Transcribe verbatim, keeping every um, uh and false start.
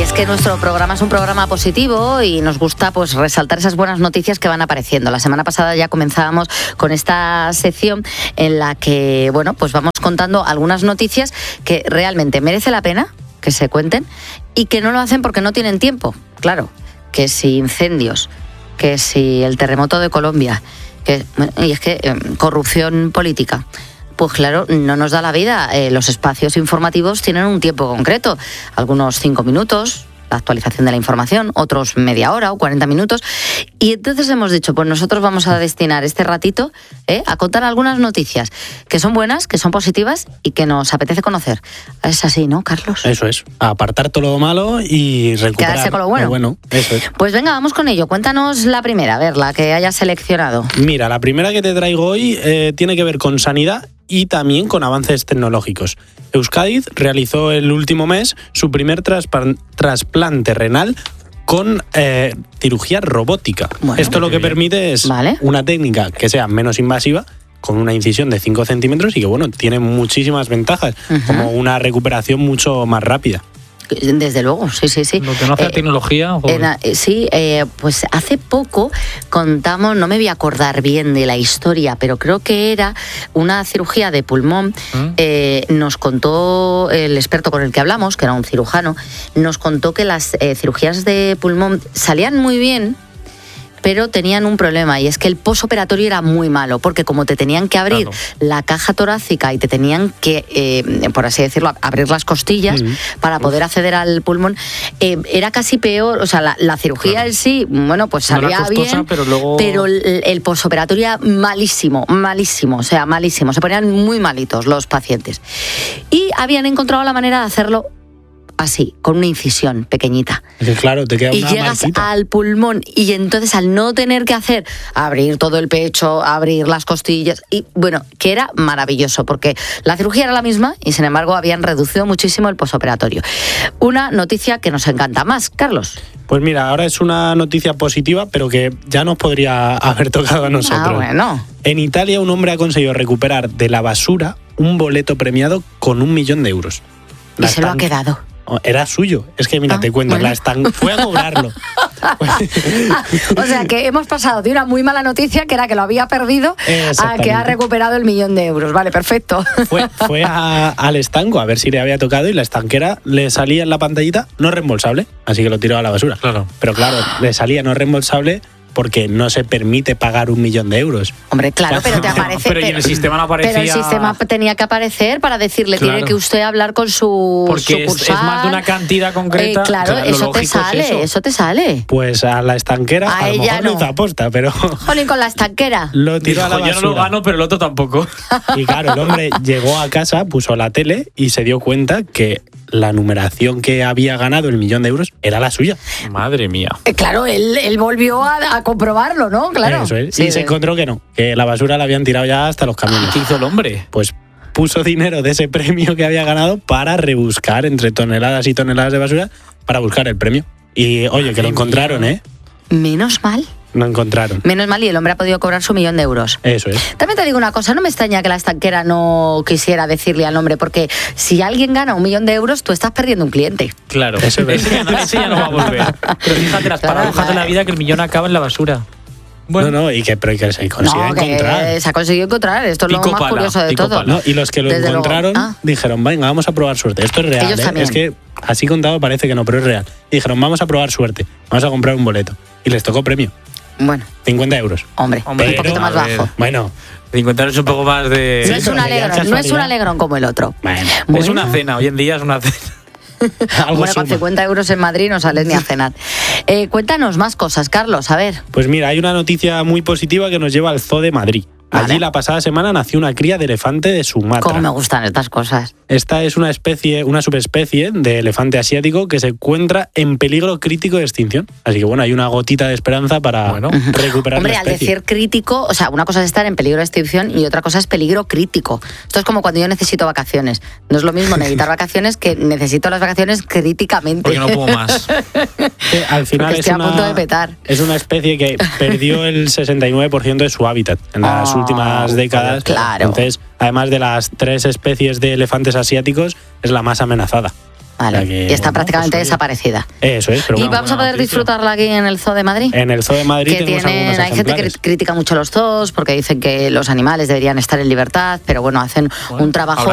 es que nuestro programa es un programa positivo y nos gusta pues resaltar esas buenas noticias que van apareciendo. La semana pasada ya comenzábamos con esta sección en la que, bueno, pues vamos contando algunas noticias que realmente merece la pena que se cuenten y que no lo hacen porque no tienen tiempo. Claro, que si incendios, que si el terremoto de Colombia, que, y es que eh, corrupción política. Pues claro, no nos da la vida. Eh, los espacios informativos tienen un tiempo concreto, algunos cinco minutos, la actualización de la información, otros media hora o cuarenta minutos. Y entonces hemos dicho, pues nosotros vamos a destinar este ratito eh, a contar algunas noticias que son buenas, que son positivas y que nos apetece conocer. Es así, ¿no, Carlos? Eso es, apartar todo lo malo y recuperar quedarse con lo bueno. Lo bueno. Eso es. Pues venga, vamos con ello. Cuéntanos la primera, a ver, la que hayas seleccionado. Mira, la primera que te traigo hoy eh, tiene que ver con sanidad y también con avances tecnológicos. Euskadi realizó el último mes su primer traspa- trasplante renal con eh, cirugía robótica. Bueno, Esto lo que bien. permite es ¿Vale? una técnica que sea menos invasiva, con una incisión de cinco centímetros y que, bueno, tiene muchísimas ventajas, uh-huh. como una recuperación mucho más rápida. Desde luego, sí, sí, sí. Lo que no hace eh, tecnología. En, eh, sí, eh, pues hace poco contamos, no me voy a acordar bien de la historia, pero creo que era una cirugía de pulmón. ¿Mm? Eh, nos contó el experto con el que hablamos, que era un cirujano, nos contó que las eh, cirugías de pulmón salían muy bien, pero tenían un problema y es que el posoperatorio era muy malo, porque como te tenían que abrir claro. la caja torácica y te tenían que, eh, por así decirlo, abrir las costillas uh-huh. para poder acceder al pulmón, eh, era casi peor, o sea, la, la cirugía claro. en sí, bueno, pues salía no costosa, bien, pero, luego... pero el, el posoperatorio era malísimo, malísimo, o sea, malísimo, se ponían muy malitos los pacientes. Y habían encontrado la manera de hacerlo así, con una incisión pequeñita. Es que claro, te queda una Y llegas marquita. al pulmón y entonces al no tener que hacer abrir todo el pecho, abrir las costillas, y bueno, que era maravilloso porque la cirugía era la misma y sin embargo habían reducido muchísimo el posoperatorio. Una noticia que nos encanta más, Carlos. Pues mira, ahora es una noticia positiva, pero que ya nos podría haber tocado a nosotros. Ah, bueno. En Italia un hombre ha conseguido recuperar de la basura un boleto premiado con un millón de euros. La y se lo ha quedado. Era suyo. Es que, mira, ah, te cuento, bueno. la estan... fue a cobrarlo. ah, o sea, que hemos pasado de una muy mala noticia, que era que lo había perdido, a que ha recuperado el millón de euros. Vale, perfecto. Fue, fue a, al estanco a ver si le había tocado y la estanquera le salía en la pantallita no reembolsable, así que lo tiró a la basura. Claro. Pero claro, le salía no reembolsable porque no se permite pagar un millón de euros. Hombre, claro, pero te aparece... pero, pero y en el sistema no aparecía... Pero el sistema tenía que aparecer para decirle, claro. tiene que usted hablar con su porque sucursal. Es, es más de una cantidad concreta. Eh, claro, claro, eso te sale, es eso. eso te sale. Pues a la estanquera, a, a lo ella mejor no hizo aposta, pero... Jolín, con la estanquera. Lo tiró Dijo, a la basura. Yo no lo gano, pero el otro tampoco. Y claro, el hombre llegó a casa, puso la tele y se dio cuenta que la numeración que había ganado el millón de euros era la suya. Madre mía. Eh, claro, él, él volvió a, a comprobarlo, ¿no? Claro. Eso es. Sí, y sí. se encontró que no, que la basura la habían tirado ya hasta los camiones. ¿Qué hizo el hombre? Pues puso dinero de ese premio que había ganado para rebuscar entre toneladas y toneladas de basura para buscar el premio. Y oye, Madre que lo encontraron, mía. ¿eh? Menos mal. No encontraron. Menos mal, y el hombre ha podido cobrar su millón de euros. Eso es. También te digo una cosa, no me extraña que la estanquera no quisiera decirle al hombre, porque si alguien gana un millón de euros, tú estás perdiendo un cliente. Claro, eso es. ese, ya no, ese ya no va a volver. Pero fíjate las Claro, paradojas de la vida, que el millón acaba en la basura. Bueno. No, no, y que, pero que se consigue no, encontrar. Se ha conseguido encontrar, esto es pico lo más pala, curioso de todo. No, y los que lo Desde encontraron ah. dijeron, venga, vamos a probar suerte. Esto es real, Ellos ¿eh? también. Es que así contado parece que no, pero es real. Y dijeron, vamos a probar suerte, vamos a comprar un boleto. Y les tocó premio. Bueno. cincuenta euros. Hombre, Hombre un poquito más bajo. Bueno. cincuenta euros es un poco más de... No es un alegrón, no es un alegrón como el otro. Bueno. Bueno. Es una cena, hoy en día es una cena. Bueno, con cincuenta euros en Madrid no sales ni a cenar. Eh, cuéntanos más cosas, Carlos, a ver. Pues mira, hay una noticia muy positiva que nos lleva al Zoo de Madrid. Allí vale. la pasada semana nació una cría de elefante de Sumatra. Cómo me gustan estas cosas. Esta es una especie, una subespecie de elefante asiático que se encuentra en peligro crítico de extinción. Así que bueno, hay una gotita de esperanza para bueno, recuperar Hombre, la especie. Al decir crítico, o sea, una cosa es estar en peligro de extinción y otra cosa es peligro crítico. Esto es como cuando yo necesito vacaciones. No es lo mismo necesitar vacaciones que necesito las vacaciones críticamente. Porque no puedo más. Que al final Porque es estoy una, a punto de petar. Es una especie que perdió el sesenta y nueve por ciento de su hábitat en las oh, últimas décadas. Claro. Entonces, además de las tres especies de elefantes asiáticos, es la más amenazada. Vale. O sea que, y está bueno, prácticamente pues, oye. desaparecida. Eso es. Pero y una vamos a buena poder noticia. disfrutarla aquí en el Zoo de Madrid. En el Zoo de Madrid que tenemos tienen, algunos hay gente que ejemplares. critica mucho los zoos porque dicen que los animales deberían estar en libertad, pero bueno, hacen Bueno, un trabajo